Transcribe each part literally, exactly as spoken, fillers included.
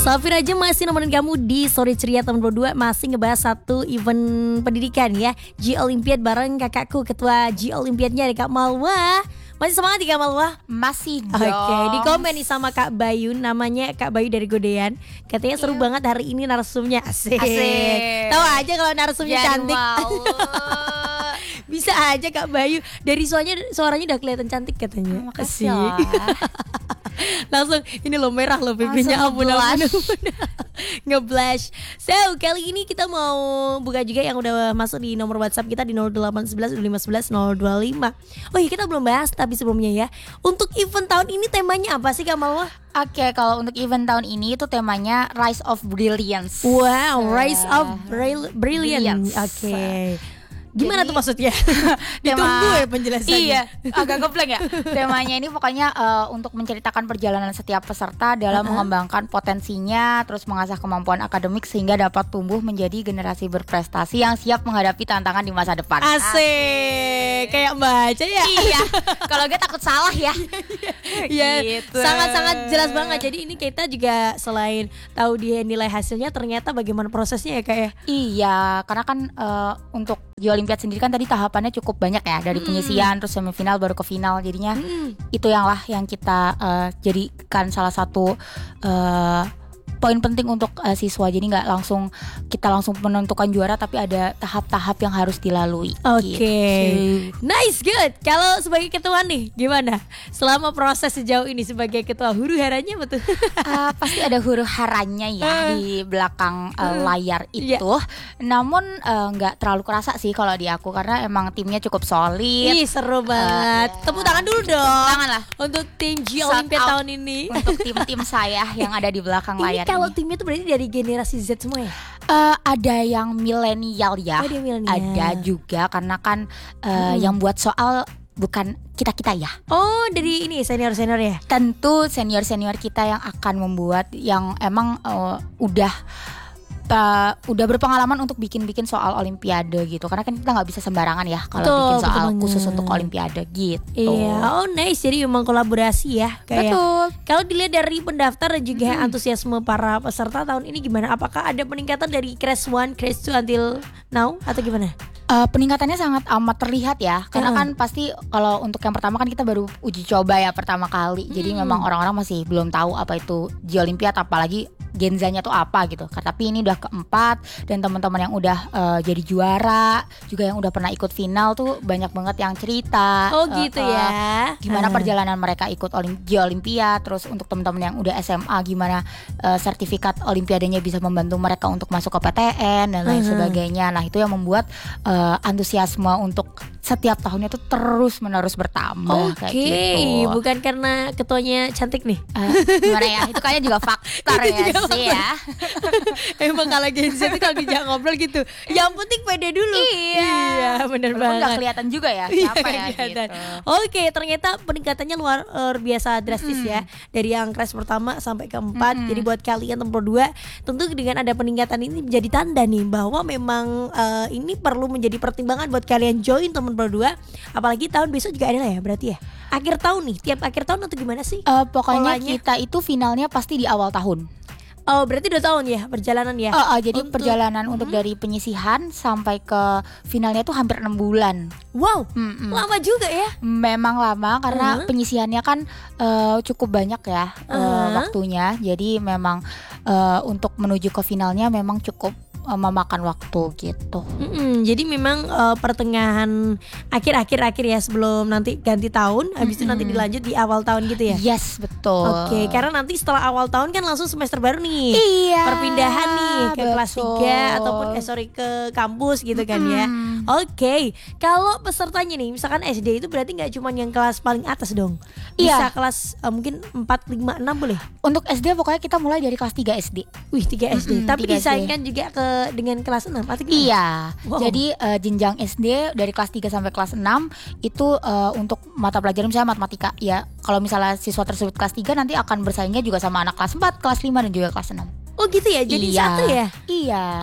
Safir aja masih nemenin kamu di Sore Ceria tahun dua puluh dua. Masih ngebahas satu event pendidikan ya, G Olympiad bareng kakakku, ketua G Olympiadnya ada Kak Malwa. Masih semangat ya Kak Malwa? Masih dong. Oke, okay, di komen nih sama Kak Bayu, namanya Kak Bayu dari Godean. Katanya seru Iya. banget hari ini narasumnya. Asik, Asik. Tahu aja kalau narasumnya Jangan cantik. malu. Bisa aja Kak Bayu, dari suaranya suaranya udah kelihatan cantik katanya. Makasih Asik. lah. Langsung ini lo merah lo pipinya, Langsung ampun ampun, blush. ampun. Ngeblush. So kali ini kita mau buka juga yang udah masuk di nomor WhatsApp kita di nol delapan satu satu dua lima satu satu nol dua lima. Oh iya, kita belum bahas tapi sebelumnya ya, untuk event tahun ini temanya apa sih Kak Malwa? Oke, kalau untuk event tahun ini itu temanya Rise of Brilliance. Wow, Rise Eh, of Bril- Brilliance. Brilliance. Oke. Gimana Jadi, tuh maksudnya? Tema- Ditunggu ya penjelasannya. Iya, agak ngeblank ya. Temanya ini pokoknya eh, untuk menceritakan perjalanan setiap peserta dalam Uh-huh. mengembangkan potensinya, terus mengasah kemampuan akademik sehingga dapat tumbuh menjadi generasi berprestasi yang siap menghadapi tantangan di masa depan. Asik. Kayak baca ya. Iya, kalau gue takut salah ya. Ya, Gitu. sangat-sangat jelas banget. Jadi ini kita juga selain tahu dia nilai hasilnya, ternyata bagaimana prosesnya ya Kak ya. Iya, karena kan eh, untuk di Olimpiade sendiri kan tadi tahapannya cukup banyak ya, dari penyisian terus semifinal baru ke final, jadinya itu yang lah yang kita eh, jadikan salah satu eh, poin penting untuk eh, siswa. Jadi nggak langsung kita langsung menentukan juara, tapi ada tahap-tahap yang harus dilalui. Oke, Gitu. nice, good. Kalau sebagai ketua nih, gimana? Selama proses sejauh ini sebagai ketua, huru haranya betul? Eh, pasti ada huru haranya ya di belakang eh, layar itu. Namun eh, nggak terlalu kerasa sih kalau di aku, karena emang timnya cukup solid. Ih, seru banget. iya. Tepuk tangan dulu dong. Tangan lah untuk tim G Shout Olympiad out tahun ini. untuk tim-tim saya yang ada di belakang Ini layar kalau ini. timnya tuh berarti dari generasi Z semua ya? Eh, ada yang milenial ya, Oh, dia milenial. ada juga karena kan eh, yang buat soal bukan kita-kita ya. Oh, dari ini senior-senior ya? Tentu senior-senior kita yang akan membuat, yang emang eh, udah eh, udah berpengalaman untuk bikin-bikin soal Olimpiade gitu. Karena kan kita nggak bisa sembarangan ya kalau Betul, bikin soal betul khusus banget. untuk Olimpiade gitu. Iya, oh nice. Jadi memang kolaborasi ya kayak. Betul. Kalau dilihat dari pendaftar dan juga antusiasme para peserta tahun ini gimana? Apakah ada peningkatan dari Crash one, Crash two until now atau gimana? Eh, peningkatannya sangat amat terlihat ya, karena Heeh. kan pasti kalau untuk yang pertama kan kita baru uji coba ya pertama kali, jadi memang orang-orang masih belum tahu apa itu G Olympiad, apalagi genzanya tuh apa gitu. Tapi ini udah keempat, dan teman-teman yang udah eh, jadi juara juga yang udah pernah ikut final tuh banyak banget yang cerita. Oh eh, gitu eh, ya. Gimana Ah. perjalanan mereka ikut Olim- G Olympiad. Terus untuk teman-teman yang udah S M A, gimana eh, sertifikat Olimpiadanya bisa membantu mereka untuk masuk ke P T N dan lain Mhm. sebagainya. Nah itu yang membuat eh, antusiasme untuk setiap tahunnya tuh terus menerus bertambah. Oke, kayak gitu. bukan karena ketuanya cantik nih. Eh, gimana ya? Itu kayaknya juga faktor Itu ya juga sih ya. Emang kalau Gen Z itu kalau dijak ngobrol gitu, yang penting pede dulu. Iya. Iya, bener Walaupun nggak banget. kelihatan juga ya Iya, siapa ya kelihatan. gitu. Oke, ternyata peningkatannya luar, luar biasa drastis ya, dari yang crash pertama sampai keempat. Jadi buat kalian nomor dua, tentu dengan ada peningkatan ini menjadi tanda nih bahwa memang eh, ini perlu menjadi pertimbangan buat kalian join teman berdua. Apalagi tahun besok juga ada lah ya, berarti ya. Akhir tahun nih, tiap akhir tahun atau gimana sih? Eh, pokoknya Polanya. kita itu finalnya pasti di awal tahun. Oh, berarti dua tahun ya perjalanan ya. Eh, eh, jadi Untuk- perjalanan untuk dari penyisihan sampai ke finalnya itu hampir enam bulan. Wow, Mm-mm. lama juga ya. Memang lama karena Uh-huh. penyisihannya kan eh, cukup banyak ya eh, Uh-huh. waktunya. Jadi memang eh, untuk menuju ke finalnya memang cukup eh, memakan waktu gitu. Mm-mm, jadi memang eh, pertengahan akhir-akhir-akhir ya sebelum nanti ganti tahun, habis itu nanti dilanjut di awal tahun gitu ya. Yes, betul. Oke, karena nanti setelah awal tahun kan langsung semester baru nih. Iya. Perpindahan nih ke kelas betul. tiga ataupun eh sorry ke kampus gitu kan ya. Mm. Oke, kalau pesertanya nih misalkan S D itu berarti nggak cuma yang kelas paling atas dong. Bisa Iya. kelas eh, mungkin empat, lima, enam boleh. Untuk S D pokoknya kita mulai dari kelas tiga S D. Wih, tiga S D. Mm-mm, Tapi tiga S D. disaingkan juga ke dengan kelas enam atau gimana? Iya. Wow. Jadi eh, jenjang S D dari kelas tiga sampai kelas enam itu eh, untuk mata pelajaran misalnya matematika. Ya, kalau misalnya siswa tersebut kelas tiga nanti akan bersaingnya juga sama anak kelas empat, kelas lima dan juga kelas enam. Oh gitu ya, jadi Iya. satu ya. Iya. Oh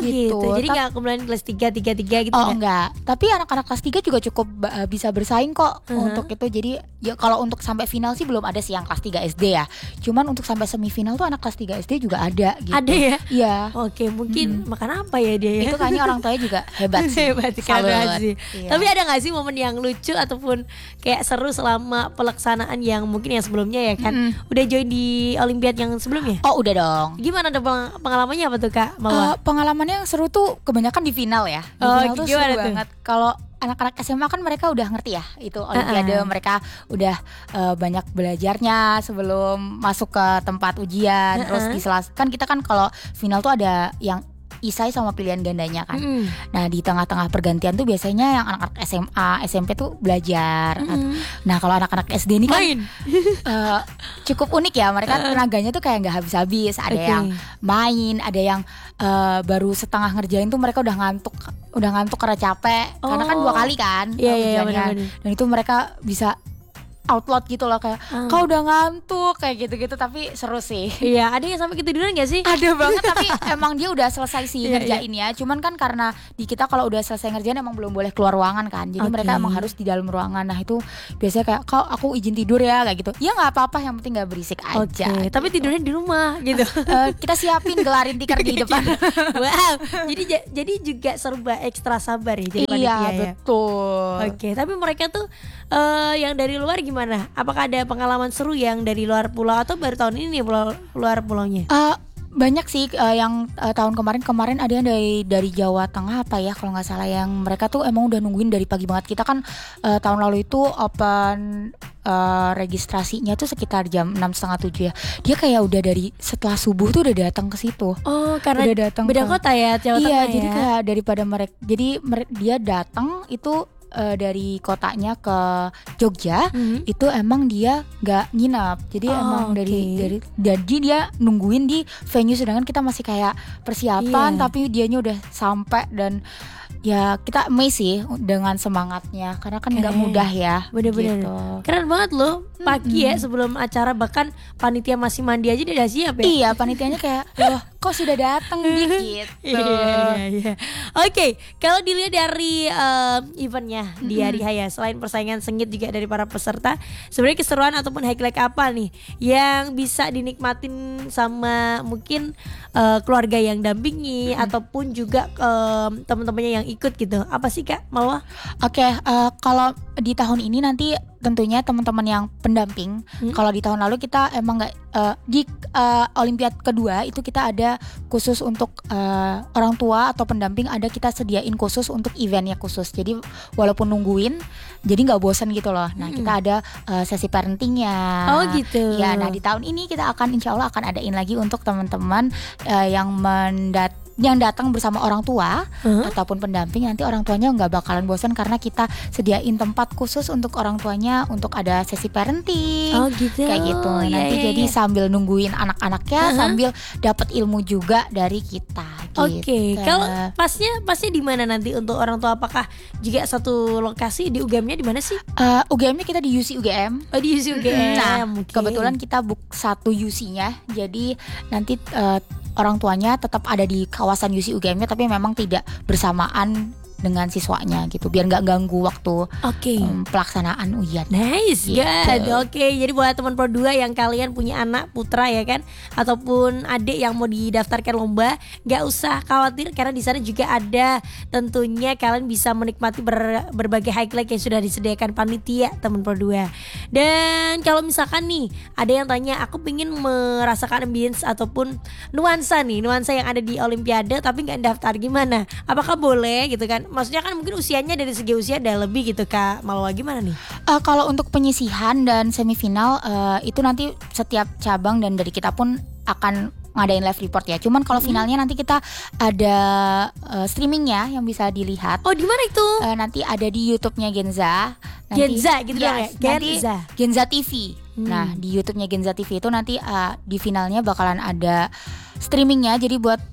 gitu. gitu. Jadi Tap- nggak kumulain kelas tiga, tiga, tiga gitu Oh nggak? enggak, tapi anak-anak kelas tiga juga cukup uh, bisa bersaing kok Uh-huh. untuk itu. Jadi ya kalau untuk sampai final sih belum ada sih yang kelas tiga S D ya. Cuman untuk sampai semifinal tuh anak kelas tiga S D juga ada gitu. Ada ya? Iya. Oke, mungkin makan apa ya dia ya? Itu kayaknya orang tuanya juga hebat sih. Hebat keren Salut. banget sih. Iya. Tapi ada nggak sih momen yang lucu ataupun kayak seru selama pelaksanaan yang mungkin yang sebelumnya ya kan? Mm. Udah join di Olimpiade yang sebelumnya? Oh udah dong. Gimana ada peng- pengalamannya apa tuh Kak? Eh, Mawar? pengalamannya yang seru tuh kebanyakan di final ya. Di Oh, final tuh seru gimana tuh? banget. Kalau anak-anak S M A kan mereka udah ngerti ya itu Olimpiade, Uh-uh. mereka udah eh, banyak belajarnya sebelum masuk ke tempat ujian. Terus Uh-uh. di sela kan kita kan kalau final tuh ada yang isai sama pilihan gandanya kan. Mm-mm. Nah di tengah-tengah pergantian tuh biasanya yang anak-anak S M A, S M P tuh belajar. Mm-mm. Nah kalau anak-anak S D ini kan Main. eh, cukup unik ya, mereka tenaganya tuh kayak nggak habis-habis. Ada Oke. yang main, ada yang eh, baru setengah ngerjain tuh mereka udah ngantuk, udah ngantuk karena capek. Karena kan Oh. dua kali kan Iya, iya, iya, ujiannya. benar-benar. Dan itu mereka bisa outload gitu loh, kayak Ah. kau udah ngantuk kayak gitu-gitu, tapi seru sih. Iya, ada yang sampai ketiduran gak sih? Ada banget, tapi emang dia udah selesai sih Iya, ngerjain ya. Cuman kan karena di kita kalau udah selesai ngerjain emang belum boleh keluar ruangan kan. Jadi Oke. mereka emang harus di dalam ruangan. Nah itu biasanya kayak, kau aku izin tidur ya kayak gitu. Ya nggak apa-apa, yang penting nggak berisik Oke, aja. tapi gitu. tidurnya di rumah gitu. Eh, kita siapin gelarin tikar di depan. Wow, jadi ja- jadi juga serba ekstra sabar ya jadi Iya panitia ya. betul. Oke, tapi mereka tuh eh, yang dari luar gimana? Apakah ada pengalaman seru yang dari luar pulau atau baru tahun ini nih pulau, luar pulaunya? Eh, banyak sih eh, yang eh, tahun kemarin kemarin ada yang dari dari Jawa Tengah apa ya kalau nggak salah, yang mereka tuh emang udah nungguin dari pagi banget. Kita kan eh, tahun lalu itu open eh, registrasinya tuh sekitar jam enam setengah tujuh ya. Dia kayak udah dari setelah subuh tuh udah datang ke situ. Oh, karena Udah datang beda ke- kota ya Jawa Iya, Tengah jadi ya. kayak daripada mereka, jadi mere- dia datang itu eh, dari kotanya ke Jogja. Mhm. Itu emang dia nggak nginep, jadi Oh, emang oke. dari dari jadi dia nungguin di venue, sedangkan kita masih kayak persiapan, Iya. tapi dianya udah sampai. Dan ya kita amazed sih dengan semangatnya, karena kan nggak Keren. mudah ya. Bener-bener. gitu. Keren banget loh, pagi ya sebelum acara, bahkan panitia masih mandi aja dia udah siap ya. Iya, panitianya kayak, loh kok sudah datang gitu. Iya, iya, iya. Oke, kalau dilihat dari em, eventnya di hari H ya, selain persaingan sengit juga dari para peserta, sebenarnya keseruan ataupun highlight apa nih yang bisa dinikmatin sama mungkin eh, keluarga yang dampingi ataupun juga em, teman-temannya yang ikut gitu? Apa sih Kak Malwa? Oke, eh, kalau di tahun ini nanti tentunya teman-teman yang pendamping. Hmm. Kalau di tahun lalu kita emang nggak eh, di eh, Olimpiade kedua itu kita ada khusus untuk eh, orang tua atau pendamping, ada kita sediain khusus untuk eventnya khusus. Jadi walaupun nungguin, jadi nggak bosan gitu loh. Nah Hmm. kita ada eh, sesi parentingnya. Oh gitu. Ya, nah di tahun ini kita akan insya Allah akan adain lagi untuk teman-teman eh, yang mendat yang datang bersama orang tua Huh? ataupun pendamping. Nanti orang tuanya nggak bakalan bosan karena kita sediain tempat khusus untuk orang tuanya untuk ada sesi parenting. Oh gitu. Kayak gitu. Iya, Nanti iya, jadi iya. sambil nungguin anak-anaknya, Uh-huh. sambil dapat ilmu juga dari kita. Oke, gitu. kalau pasnya pasnya di mana nanti untuk orang tua? Apakah juga satu lokasi di U G M-nya di mana sih? Eh, U G M-nya kita di U C U G M. Oh di U G M. Nah, Oke. kebetulan kita book satu U C-nya. Jadi nanti eh, orang tuanya tetap ada di kawasan U C U G M-nya, tapi memang tidak bersamaan dengan siswanya gitu, biar nggak ganggu waktu Oke. em, pelaksanaan ujian. Nice, Gitu. good. Oke, jadi buat teman Pro dua yang kalian punya anak putra ya kan, ataupun adik yang mau didaftarkan lomba, nggak usah khawatir karena di sana juga ada tentunya kalian bisa menikmati ber- berbagai highlight yang sudah disediakan panitia teman Pro dua. Dan kalau misalkan nih ada yang tanya, aku pengen merasakan ambience ataupun nuansa nih, nuansa yang ada di Olimpiade tapi nggak daftar, gimana? Apakah boleh gitu kan? Maksudnya kan mungkin usianya dari segi usia udah lebih gitu Kak Malwa, gimana nih? Eh, kalau untuk penyisihan dan semifinal eh, itu nanti setiap cabang dan dari kita pun akan ngadain live report ya. Cuman kalau finalnya nanti kita ada eh, streamingnya yang bisa dilihat. Oh di mana itu? Eh, nanti ada di YouTube-nya Genza. Nanti, Genza gitu dong ya? Yes, nanti Genza. Genza T V. Hmm. Nah, di YouTube-nya Genza T V itu nanti eh, di finalnya bakalan ada streamingnya. Jadi buat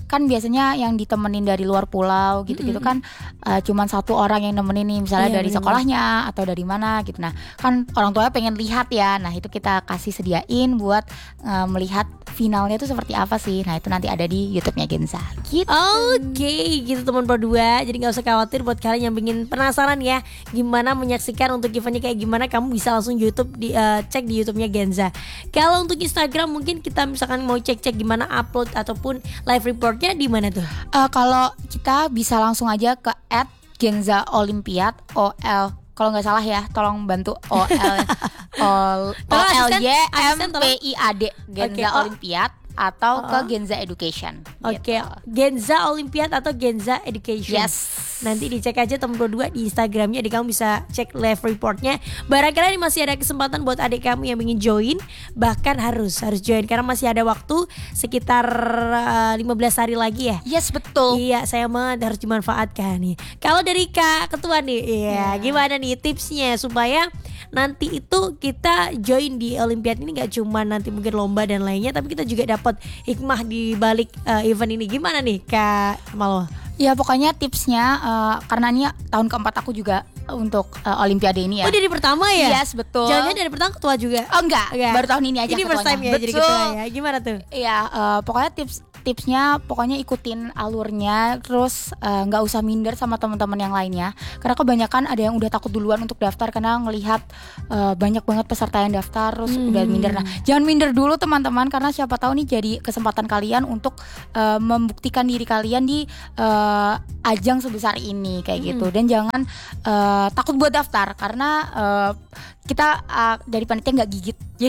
kan biasanya yang ditemenin dari luar pulau gitu-gitu Mm-mm. kan uh, cuman satu orang yang nemenin nih, misalnya Iya, dari bener. sekolahnya atau dari mana gitu. Nah kan orang tuanya pengen lihat ya, nah itu kita kasih sediain buat uh, melihat finalnya itu seperti apa sih. Nah itu nanti ada di YouTube-nya Genza gitu. Oke, gitu teman Pro dua. Jadi nggak usah khawatir buat kalian yang ingin penasaran ya gimana menyaksikan untuk eventnya kayak gimana, kamu bisa langsung YouTube di uh, cek di YouTube-nya Genza. Kalau untuk Instagram mungkin kita misalkan mau cek-cek gimana upload ataupun live reportnya di mana tuh? Uh, kalau kita bisa langsung aja ke at Genza Olympiad O L, kalau nggak salah ya, tolong bantu O L O Tolong L asisten, Y M asisten P I A D Genza Oke, oh. Olympiad atau Oh. ke Genza Education. Oke, gitu. Genza Olympiad atau Genza Education. Yes. Nanti dicek aja teman Pro dua di Instagramnya, jadi kamu bisa cek live reportnya. Barangkali masih ada kesempatan buat adik kamu yang ingin join, bahkan harus harus join karena masih ada waktu sekitar uh, lima belas hari lagi ya. Yes, betul. Iya, saya mah harus dimanfaatkan nih. Kalau dari Kak Ketua nih, iya, Iya. gimana nih tipsnya supaya nanti itu kita join di Olimpiade ini gak cuma nanti mungkin lomba dan lainnya, tapi kita juga dapat hikmah di balik uh, event ini. Gimana nih Kak Malwa? Ya pokoknya tipsnya uh, karena ini tahun keempat aku juga untuk uh, Olimpiade ini ya. Oh, dari pertama ya? Yes, betul. Jangan dari pertama ketua juga? Oh enggak, Enggak. baru tahun ini aja Ini ketuanya. first time ya jadi Betul. ketua ya. Gimana tuh? Iya, uh, pokoknya tips tipsnya pokoknya ikutin alurnya, terus uh, nggak usah minder sama teman-teman yang lainnya, karena kebanyakan ada yang udah takut duluan untuk daftar karena ngelihat uh, banyak banget peserta yang daftar terus Hmm. udah minder. Nah jangan minder dulu teman-teman, karena siapa tahu nih jadi kesempatan kalian untuk uh, membuktikan diri kalian di uh, ajang sebesar ini kayak Hmm. gitu. Dan jangan uh, takut buat daftar karena uh, kita uh, dari panitia nggak gigit. Jadi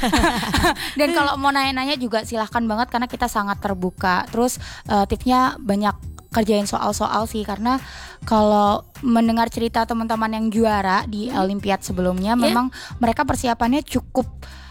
dan kalau mau nanya-nanya juga silahkan banget karena kita sangat terbuka. Terus uh, tipsnya banyak kerjain soal-soal sih, karena kalau mendengar cerita teman-teman yang juara di Hmm. Olimpiade sebelumnya, Yeah. memang mereka persiapannya cukup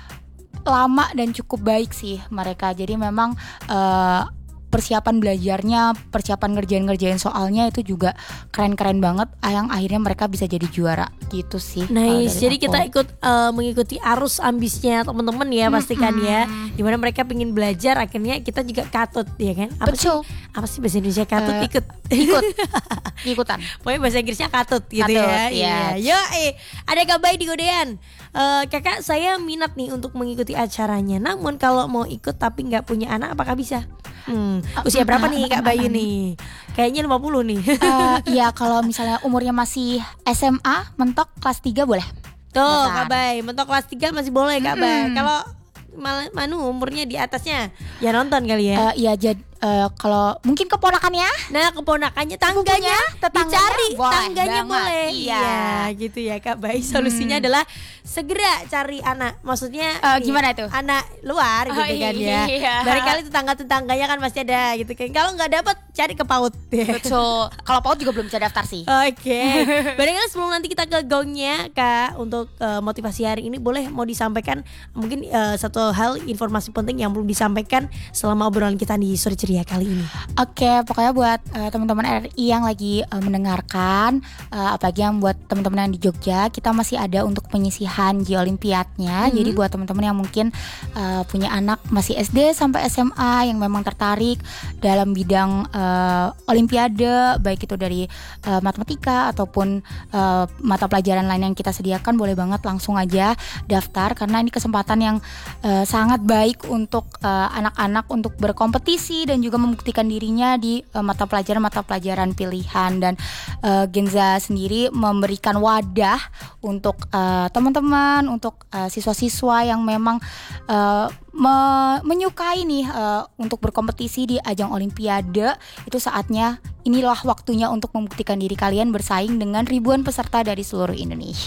lama dan cukup baik sih mereka. Jadi memang uh, persiapan belajarnya, persiapan ngerjain-ngerjain soalnya itu juga keren-keren banget, yang akhirnya mereka bisa jadi juara gitu sih. kalau Nice, dari jadi aku. kita ikut uh, mengikuti arus ambisnya teman-teman ya, pastikan ya. Dimana mereka pengen belajar, akhirnya kita juga katut ya kan. Apa sih, Betul. apa sih bahasa Indonesia katut? Eh, Ikut ikut ikutan. Pokoknya bahasa Inggrisnya katut gitu Katut, ya. iya. Yo, eh, ada Kak Bay di Godean. Eh, kakak saya minat nih untuk mengikuti acaranya. Namun kalau mau ikut tapi nggak punya anak, apakah bisa? Hmm, usia berapa nih Kak Bayu nih? Kayaknya lima puluh nih. Eh, ya kalau misalnya umurnya masih S M A mentok kelas tiga boleh. Tuh Daftar. Kak Bay, mentok kelas tiga masih boleh Kak Bay. Mm-mm. Kalau mal- manu umurnya di atasnya, ya nonton kali ya. Eh, ya jadi eh, kalau mungkin keponakannya Nah, keponakannya, tangganya tetangganya dicari, boleh tangganya banget. boleh. Iya. gitu ya Kak Bay. Solusinya Hmm. adalah segera cari anak. Maksudnya Eh, nih, gimana tuh? Anak luar Oh, gitu kan ya. iya. Barangkali tetangga-tetangganya kan pasti ada gitu kan. Kalau nggak dapat cari ke PAUD. betul. Kalau PAUD juga belum bisa daftar sih. Oke, barangkali sebelum nanti kita ke gongnya Kak, untuk uh, motivasi hari ini boleh mau disampaikan mungkin uh, satu hal informasi penting yang belum disampaikan selama obrolan kita di sore ceria kali ini. Oke, pokoknya buat eh, teman-teman R I yang lagi eh, mendengarkan, eh, apalagi yang buat teman-teman yang di Jogja, kita masih ada untuk penyisihan G Olimpiadnya. Hmm. Jadi buat teman-teman yang mungkin eh, punya anak masih S D sampai S M A yang memang tertarik dalam bidang eh, Olimpiade, baik itu dari eh, matematika ataupun eh, mata pelajaran lain yang kita sediakan, boleh banget langsung aja daftar karena ini kesempatan yang eh, sangat baik untuk eh, anak-anak untuk berkompetisi dan juga membuktikan dirinya di uh, mata pelajaran-mata pelajaran pilihan. Dan uh, Genza sendiri memberikan wadah untuk uh, teman-teman, untuk uh, siswa-siswa yang memang uh, me- menyukai nih uh, untuk berkompetisi di ajang Olimpiade. Itu saatnya, inilah waktunya untuk membuktikan diri kalian bersaing dengan ribuan peserta dari seluruh Indonesia.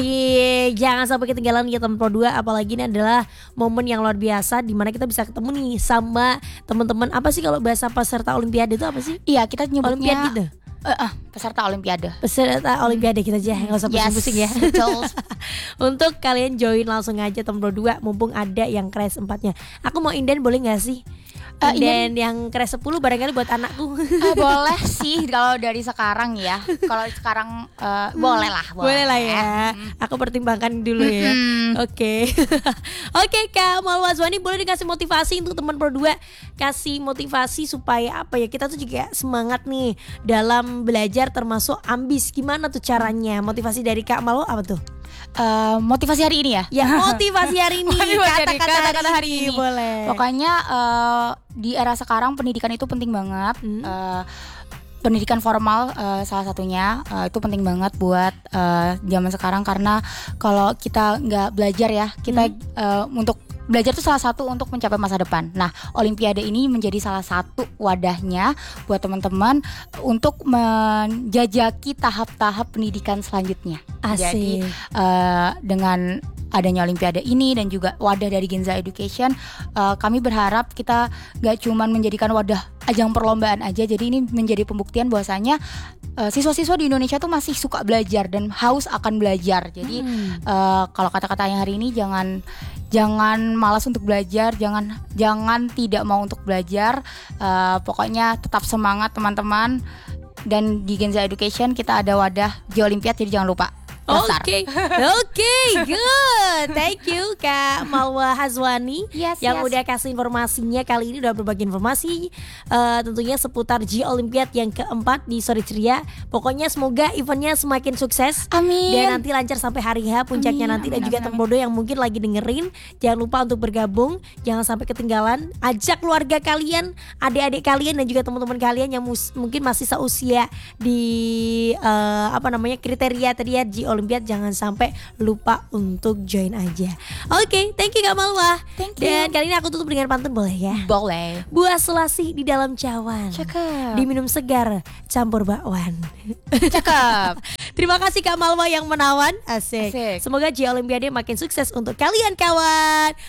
Asik, jangan sampai ketinggalan ya teman Pro dua. Apalagi ini adalah momen yang luar biasa di mana kita bisa ketemu nih sama teman-teman. Apa sih kalau bahasa peserta Olimpiade itu apa sih? Iya, kita nyebutnya Olimpiade gitu. eh, eh, peserta Olimpiade. Peserta Olimpiade kita aja, nggak usah pusing-pusing ya. betul. Untuk kalian join langsung aja teman Pro dua, mumpung ada yang crash empatnya. Aku mau inden boleh nggak sih? Uh, Dan yang kelas sepuluh barangkali buat anakku. Uh, boleh sih kalau dari sekarang ya. Kalau sekarang uh, boleh lah. Boleh. Boleh lah ya. Hmm. Aku pertimbangkan dulu ya. Oke. Oke Kak Malwa Azwani, boleh dikasih motivasi untuk teman Pro dua, kasih motivasi supaya apa ya, kita tuh juga semangat nih dalam belajar termasuk ambis. Gimana tuh caranya? Motivasi dari Kak Malwa apa tuh? Uh, motivasi hari ini ya? Ya motivasi hari ini. Kata-kata hari, hari ini boleh. Pokoknya uh, di era sekarang pendidikan itu penting banget. hmm. uh, Pendidikan formal uh, salah satunya uh, itu penting banget buat uh, zaman sekarang. Karena kalau kita nggak belajar ya, kita hmm. uh, untuk belajar itu salah satu untuk mencapai masa depan. Nah, Olimpiade ini menjadi salah satu wadahnya buat teman-teman untuk menjajaki tahap-tahap pendidikan selanjutnya. Asik. Jadi uh, dengan adanya Olimpiade ini dan juga wadah dari Genza Education, uh, kami berharap kita gak cuma menjadikan wadah ajang perlombaan aja. Jadi ini menjadi pembuktian bahwasanya uh, siswa-siswa di Indonesia tuh masih suka belajar dan haus akan belajar. Jadi hmm. uh, kalau kata-katanya hari ini, jangan jangan malas untuk belajar, jangan jangan tidak mau untuk belajar. Uh, pokoknya tetap semangat teman-teman. Dan di Genza Education kita ada wadah G Olimpiad, jadi jangan lupa. Oke, oke, good. Thank you Kak Malwa Azwani yes, yang yes. udah kasih informasinya kali ini, udah berbagi informasi uh, tentunya seputar G Olimpiad yang keempat di Sore Ceria. Pokoknya semoga eventnya semakin sukses. Amin. Dan nanti lancar sampai hari H puncaknya amin, nanti. Dan amin, juga Tembodo yang mungkin lagi dengerin, jangan lupa untuk bergabung, jangan sampai ketinggalan. Ajak keluarga kalian, adik-adik kalian dan juga teman-teman kalian yang mus- mungkin masih seusia di uh, apa namanya kriteria tadi ya G Olimpiad, jangan sampai lupa untuk join aja. Oke, okay, thank you Kak Malwa. Thank you. Dan kali ini aku tutup dengan pantun, boleh ya? Boleh. Buah selasih di dalam cawan, cakep. Diminum segar campur bakwan. Cakep. Terima kasih Kak Malwa yang menawan. Asik. Asik. Semoga G Olimpiade makin sukses untuk kalian kawan.